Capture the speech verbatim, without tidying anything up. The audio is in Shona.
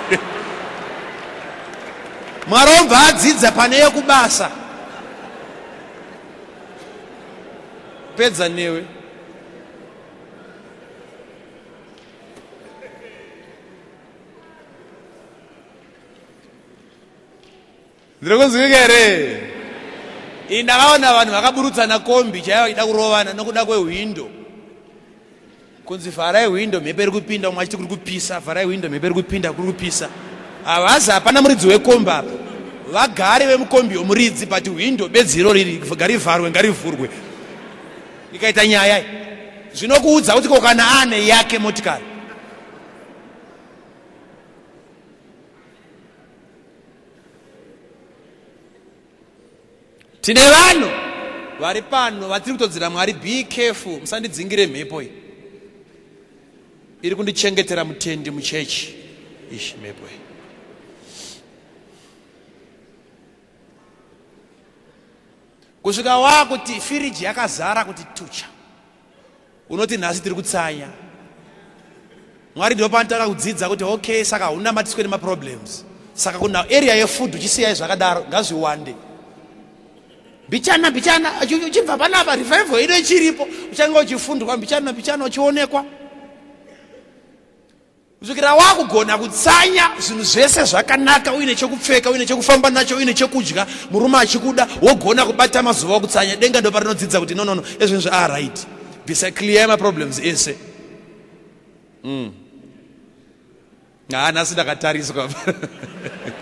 Mwaromba adzidza pane yekubasa. Pedza newe. Ndirikunzwikere. Indakaona vanhu vakaburutsana kombi chaiva ida kurovana nokuda kwewindo. Kunzi vharai windo mhepo iri kupinda, umwe achiti kuri kupisa, vharai windo mhepo iri kupinda kuri kupisa. Avazi hapana muridzi wekombi apa. Vagari vemukombi yomuridzi pati windo bedziro riri ngarivharwe ngarivhurwe. Ikaita nyaya zvinokuudza kuti kana ane yake motikari. Tine vanhu vari pano vatiri kutodzira Mwari, be careful, musandidzingire mhepo iyi. Iri kundichengetera mutendi muchechi. Ishi mhepo iyi. Kusvika wakuti firiji yakazara kuti tucha. Unoti nhasi tiri kutsanya. Mwari ndipo panotaka kudzidza kuti okay, saka huna matiswe nema problems. Saka kuna area yefood uchisiyai zvakadaro ngazviwande. Bichana bichana uchibva panapa revival ino ichiripo uchanga uchifundwa bichana bichana uchionekwa. Kusvikira wakugona kutsanya zvinhu zvese zvakanaka, uine chekupfeka, uine chekufamba nacho, uine chekudya, murume achikuda wogona kubata mazuva okutsanya. Denga ndo parinodzidza kuti no no no ezvinhu are right. Bisa clear my problems ese. Mm. Ah, nasi ndakatariswa.